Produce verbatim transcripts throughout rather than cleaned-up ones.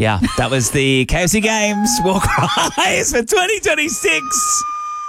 Yeah, that was the K F C Games War Cries for twenty twenty-six.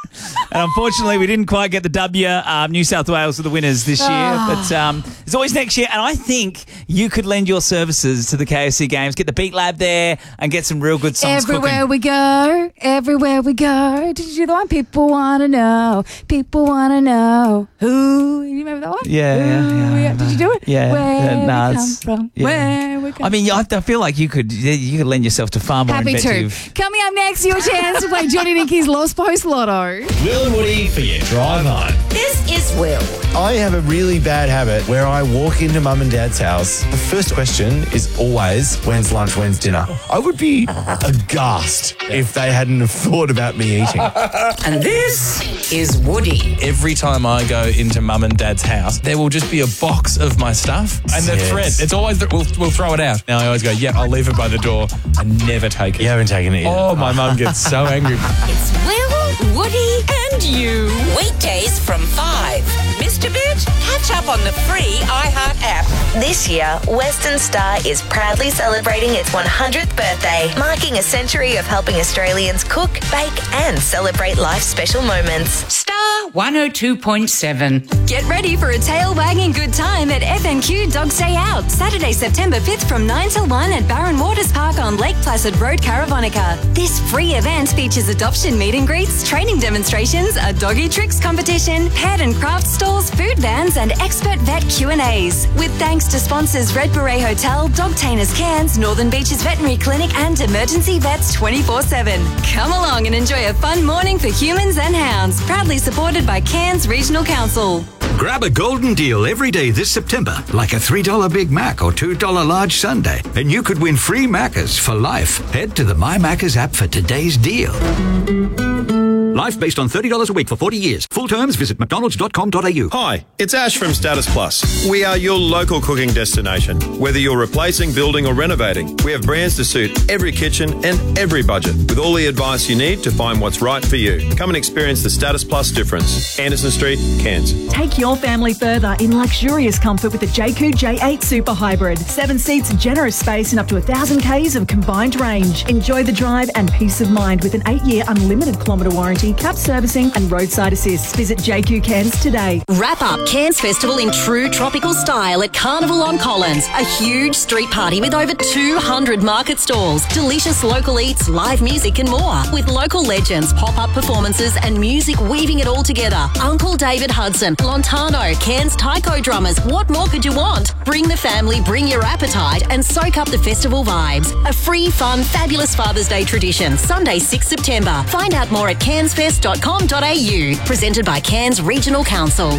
And unfortunately, we didn't quite get the W. Um, New South Wales are the winners this year. Oh. But um, it's always next year. And I think you could lend your services to the K F C Games, get the Beat Lab there and get some real good songs Everywhere cooking. we go, everywhere we go. Did you do the one? People want to know. People want to know. Who? You remember that one? Yeah, yeah, Who? yeah. Did you do it? Yeah. Where yeah, nah, we come it's- from. yeah. Where we come I mean, I I feel like you could you could lend yourself to far more Happy inventive. to. Coming up next, your chance to play Johnny Nicky's Lost Post Lotto. Will and Woody for your drive home. This is Will. I have a really bad habit where I walk into mum and dad's house. The first question is always, when's lunch, when's dinner? I would be aghast if they hadn't have thought about me eating. And this is Woody. Every time I go into mum and dad's house, there will just be a box of my stuff and the Yes. thread. It's always, the, we'll, we'll throw it out. Now I always go, yeah, I'll leave it by the door. I never take it. You haven't taken it yet. Oh, my mum gets so angry. It's Will, Woody, and you. Weekdays from five. Missed a bit? Catch up on the free iHeart app. This year, Western Star is proudly celebrating its one hundredth birthday, marking a century of helping Australians cook, bake and celebrate life's special moments. Star one oh two point seven. Get ready for a tail-wagging good time at F N Q Dogs Day Out, Saturday, September fifth from nine till one at Barron Waters Park on Lake Placid Road, Caravonica. This free event features adoption meet and greets, training demonstrations, a doggy tricks competition, pet and craft stalls, food vans and expert vet Q and A's. With thanks to sponsors Red Beret Hotel, Dog Tainers Cairns, Northern Beaches Veterinary Clinic and Emergency Vets twenty-four seven. Come along and enjoy a fun morning for humans and hounds. Proudly supported by Cairns Regional Council. Grab a golden deal every day this September, like a three dollar Big Mac or two dollar large sundae, and you could win free Maccas for life. Head to the My Maccas app for today's deal. Life based on thirty dollars a week for forty years. Full terms, visit mcdonalds dot com dot a u. Hi, it's Ash from Status Plus. We are your local cooking destination. Whether you're replacing, building or renovating, we have brands to suit every kitchen and every budget, with all the advice you need to find what's right for you. Come and experience the Status Plus difference. Anderson Street, Cairns. Take your family further in luxurious comfort with the J Q J eight Super Hybrid. Seven seats, generous space and up to one thousand kays of combined range. Enjoy the drive and peace of mind with an eight-year unlimited kilometre warranty, cap servicing and roadside assist. Visit J Q Cairns today. Wrap up Cairns Festival in true tropical style at Carnival on Collins. A huge street party with over two hundred market stalls, delicious local eats, live music and more. With local legends, pop-up performances and music weaving it all together. Uncle David Hudson, Lontano, Cairns taiko drummers. What more could you want? Bring the family, bring your appetite and soak up the festival vibes. A free, fun, fabulous Father's Day tradition. Sunday, sixth September. Find out more at cairns fest dot com dot a u. Presented by Cairns Regional Council.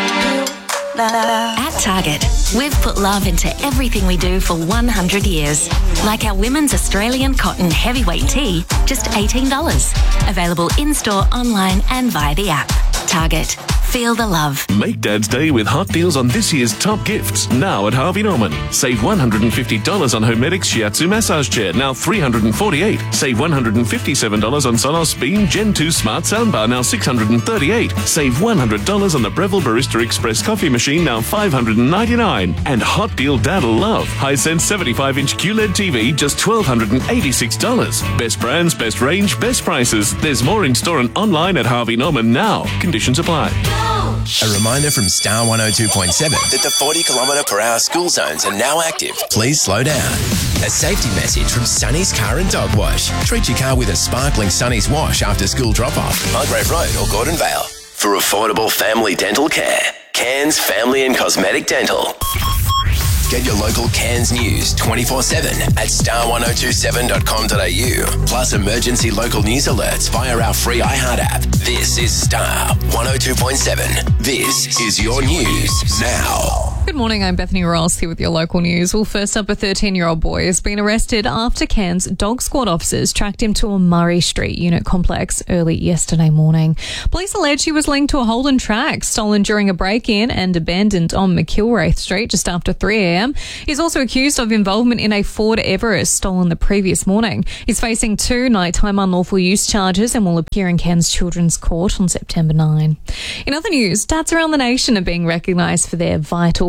At Target, we've put love into everything we do for one hundred years. Like our women's Australian cotton heavyweight tee, just eighteen dollars. Available in-store, online and via the app. Target. Feel the love. Make Dad's Day with hot deals on this year's top gifts, now at Harvey Norman. Save one hundred fifty dollars on Homedics Shiatsu Massage Chair, now three hundred forty-eight dollars. Save one hundred fifty-seven dollars on Sonos Beam Gen two Smart Soundbar, now six hundred thirty-eight dollars. Save one hundred dollars on the Breville Barista Express Coffee Machine, now five hundred ninety-nine dollars. And hot deal Dad'll love. Hisense seventy-five inch Q L E D T V, just one thousand two hundred eighty-six dollars. Best brands, best range, best prices. There's more in store and online at Harvey Norman now. Conditions apply. A reminder from Star one oh two point seven that the forty kilometre per hour school zones are now active. Please slow down. A safety message from Sunny's Car and Dog Wash. Treat your car with a sparkling Sunny's wash after school drop-off. Mulgrave Road or Gordon Vale. For affordable family dental care, Cairns Family and Cosmetic Dental. Get your local Cairns news twenty-four seven at star one oh two seven dot com dot a u. Plus emergency local news alerts via our free iHeart app. This is Star one oh two point seven. This is your news now. Good morning, I'm Bethany Ross here with your local news. Well, first up, a thirteen-year-old boy has been arrested after Cairns Dog Squad officers tracked him to a Murray Street unit complex early yesterday morning. Police allege he was linked to a Holden track stolen during a break-in and abandoned on McIlwraith Street just after three a.m. He's also accused of involvement in a Ford Everest stolen the previous morning. He's facing two nighttime unlawful use charges and will appear in Cairns Children's Court on September ninth. In other news, dads around the nation are being recognised for their vital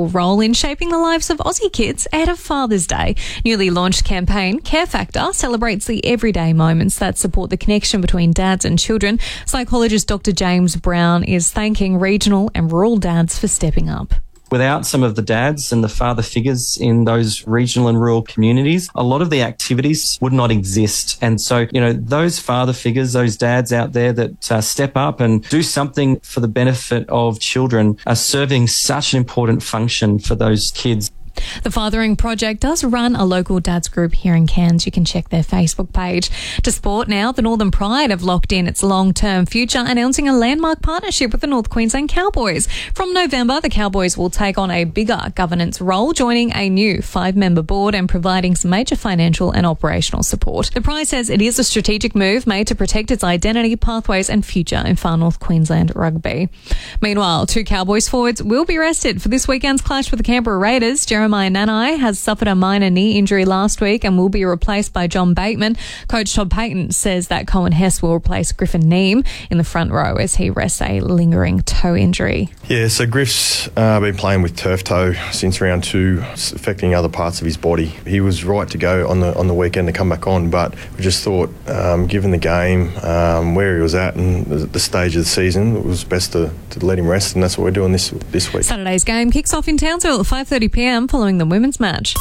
pivotal role in shaping the lives of Aussie kids ahead of Father's Day. Newly launched campaign Care Factor celebrates the everyday moments that support the connection between dads and children. Psychologist Doctor James Brown is thanking regional and rural dads for stepping up. Without some of the dads and the father figures in those regional and rural communities, a lot of the activities would not exist. And so, you know, those father figures, those dads out there that uh, step up and do something for the benefit of children are serving such an important function for those kids. The Fathering Project does run a local dads group here in Cairns. You can check their Facebook page. To sport now, the Northern Pride have locked in its long-term future, announcing a landmark partnership with the North Queensland Cowboys. From November, the Cowboys will take on a bigger governance role, joining a new five-member board and providing some major financial and operational support. The Pride says it is a strategic move made to protect its identity, pathways and future in far North Queensland rugby. Meanwhile, two Cowboys forwards will be rested for this weekend's clash with the Canberra Raiders. Jeremiah Nanai has suffered a minor knee injury last week and will be replaced by John Bateman. Coach Todd Payton says that Cohen Hess will replace Griffin Neame in the front row as he rests a lingering toe injury. Yeah, so Griff's uh, been playing with turf toe since round two, affecting other parts of his body. He was right to go on the on the weekend to come back on, but we just thought, um, given the game, um, where he was at and the, the stage of the season, it was best to, to let him rest, and that's what we're doing this this week. Saturday's game kicks off in Townsville at five thirty p m following the women's match.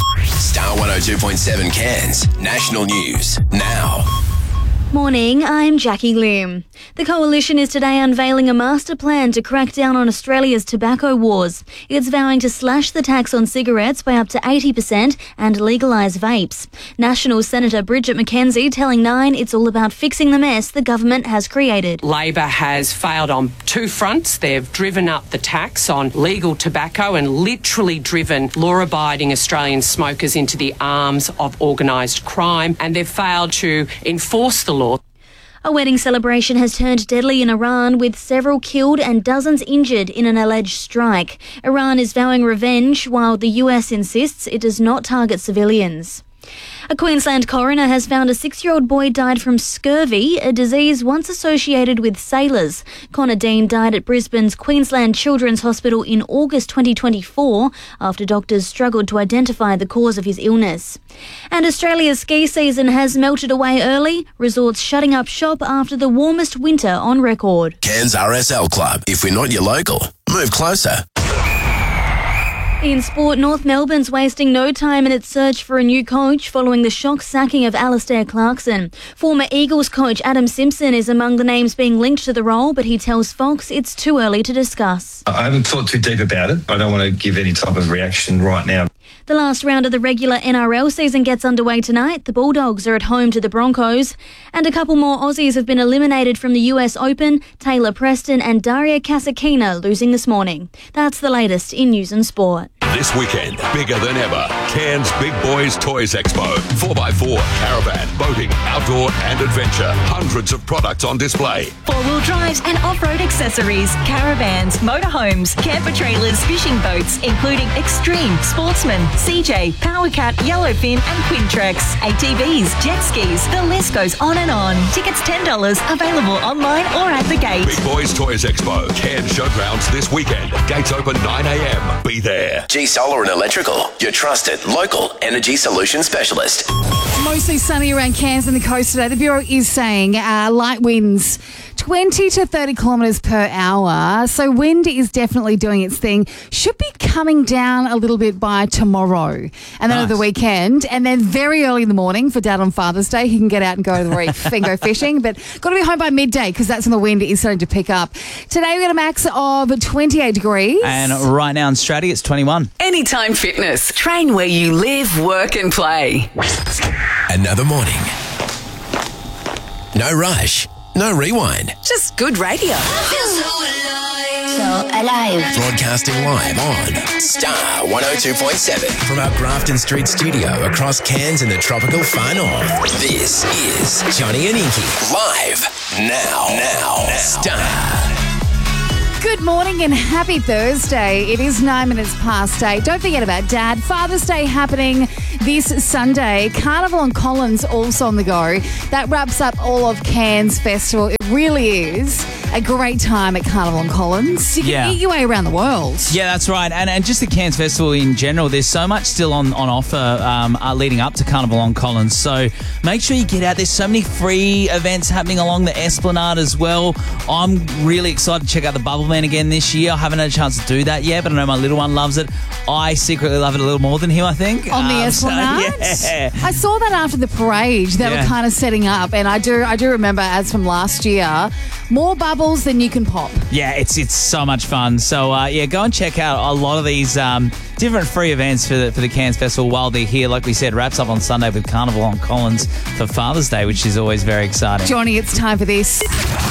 Star one oh two point seven Cairns National News now. Morning, I'm Jackie Lim. The Coalition is today unveiling a master plan to crack down on Australia's tobacco wars. It's vowing to slash the tax on cigarettes by up to eighty percent and legalise vapes. National Senator Bridget McKenzie telling Nine it's all about fixing the mess the government has created. Labor has failed on two fronts. They've driven up the tax on legal tobacco and literally driven law-abiding Australian smokers into the arms of organised crime, and they've failed to enforce the law. A wedding celebration has turned deadly in Iran, with several killed and dozens injured in an alleged strike. Iran is vowing revenge, while the U S insists it does not target civilians. A Queensland coroner has found a six-year-old boy died from scurvy, a disease once associated with sailors. Connor Dean died at Brisbane's Queensland Children's Hospital in August twenty twenty-four after doctors struggled to identify the cause of his illness. And Australia's ski season has melted away early, resorts shutting up shop after the warmest winter on record. Cairns R S L Club. If we're not your local, move closer. In sport, North Melbourne's wasting no time in its search for a new coach following the shock sacking of Alistair Clarkson. Former Eagles coach Adam Simpson is among the names being linked to the role, but he tells Fox it's too early to discuss. I haven't thought too deep about it. I don't want to give any type of reaction right now. The last round of the regular N R L season gets underway tonight. The Bulldogs are at home to the Broncos. And a couple more Aussies have been eliminated from the U S Open. Taylor Preston and Daria Kasatkina losing this morning. That's the latest in news and sport. This weekend, bigger than ever, Cairns Big Boys Toys Expo. four by four, caravan, boating, outdoor and adventure. Hundreds of products on display. Four-wheel drives and off-road accessories, caravans, motorhomes, camper trailers, fishing boats, including Extreme, Sportsman, C J, Powercat, Yellowfin and Quintrex, A T Vs, jet skis. The list goes on and on. Tickets ten dollars, available online or at the gate. Big Boys Toys Expo, Cairns Showgrounds this weekend. Gates open nine a m. Be there. G Solar and Electrical, your trusted local energy solution specialist. Mostly sunny around Cairns and the coast today. The Bureau is saying uh, light winds twenty to thirty kilometres per hour. So wind is definitely doing its thing. Should be coming down a little bit by tomorrow and then nice. Over the weekend. And then very early in the morning for Dad on Father's Day, he can get out and go to the reef and go fishing. But got to be home by midday because that's when the wind is starting to pick up. Today we got a max of twenty-eight degrees. And right now in Stratty, it's twenty-one. Anytime Fitness. Train where you live, work and play. Another morning. No rush. No rewind. Just good radio. So alive. Broadcasting live on Star one oh two point seven from our Grafton Street studio across Cairns in the tropical far north. This is Johnny and Inky live now. Now. now. Star. Good morning and happy Thursday. It is nine minutes past eight. Don't forget about Dad. Father's Day happening this Sunday. Carnival on Collins also on the go. That wraps up all of Cairns Festival. It really is a great time at Carnival on Collins. You can Yeah. eat your way around the world. Yeah, that's right. And and just the Cairns Festival in general, there's so much still on, on offer um, uh, leading up to Carnival on Collins. So make sure you get out. There's so many free events happening along the Esplanade as well. I'm really excited to check out the Bubble Man again this year. I haven't had a chance to do that yet, but I know my little one loves it. I secretly love it a little more than him, I think. On the Um, so, Esplanade? yeah. I saw that after the parade. They Yeah. were kind of setting up, and I do I do remember, as from last year, more bubbles than you can pop. Yeah, it's it's so much fun. So uh, yeah, go and check out a lot of these um, different free events for the for the Cairns Festival while they're here. Like we said, wraps up on Sunday with Carnival on Collins for Father's Day, which is always very exciting. Johnny, it's time for this.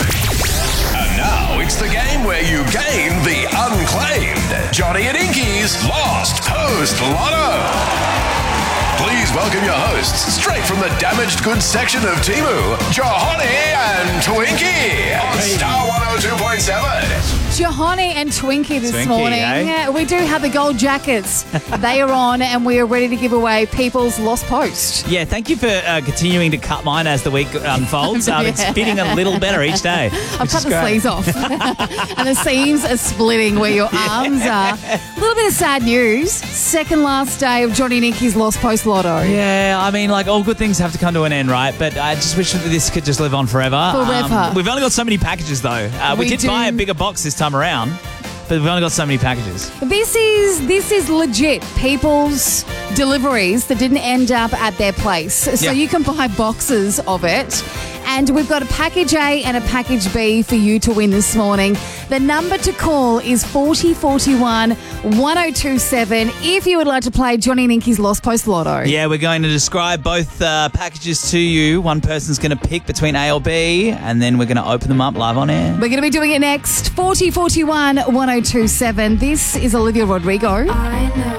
And now it's the game where you gain the unclaimed Johnny and Inky's Lost Post Lotto. Please welcome your hosts, straight from the damaged goods section of Temu, Johnny and Twinkie on Star one oh two point seven. Johanny and Twinkie this Twinkie, morning. eh? Uh, We do have the gold jackets. They are on, and we are ready to give away people's lost post. Yeah, thank you for uh, continuing to cut mine as the week unfolds. Um, It's Yeah. fitting a little better each day. I've which cut is the great. sleeves off, and the seams are splitting where your arms are. A little bit of sad news. Second last day of Johnny and Inky's Lost Post Lotto. Yeah, I mean, like, all good things have to come to an end, right? But I just wish that this could just live on forever. Forever. Um, we've only got so many packages, though. Uh, we, We did do. buy a bigger box this time around, but we've only got so many packages. This is this is legit people's deliveries that didn't end up at their place. So Yeah. you can buy boxes of it. And we've got a package A and a package B for you to win this morning. The number to call is forty forty-one one oh two seven if you would like to play Johnny and Inky's Lost Post Lotto. Yeah, we're going to describe both uh, packages to you. One person's going to pick between A or B, and then we're going to open them up live on air. We're going to be doing it next. forty forty-one one oh two seven. This is Olivia Rodrigo. I know